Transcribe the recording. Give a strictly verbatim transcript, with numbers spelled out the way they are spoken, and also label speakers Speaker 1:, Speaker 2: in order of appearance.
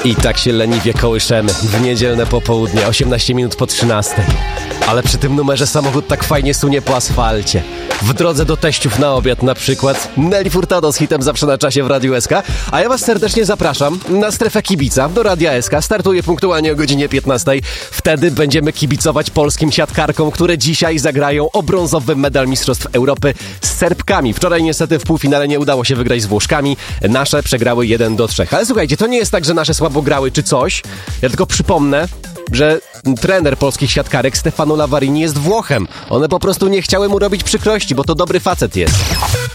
Speaker 1: I tak się leniwie kołyszemy w niedzielne popołudnie, osiemnaście minut po trzynastej. Ale przy tym numerze samochód tak fajnie sunie po asfalcie. W drodze do teściów na obiad na przykład Nelly Furtado z hitem Zawsze na czasie w Radiu S K. A ja was serdecznie zapraszam na strefę kibica do Radia S K. Startuje punktualnie o godzinie piętnastej. Wtedy będziemy kibicować polskim siatkarkom, które dzisiaj zagrają o brązowy medal Mistrzostw Europy z Serbkami. Wczoraj niestety w półfinale nie udało się wygrać z Włoszkami. Nasze przegrały jeden do trzech. Ale słuchajcie, to nie jest tak, że nasze słabo grały czy coś. Ja tylko przypomnę, że trener polskich siatkarek Stefano Lavarini jest Włochem. One po prostu nie chciały mu robić przykrości, bo to dobry facet jest.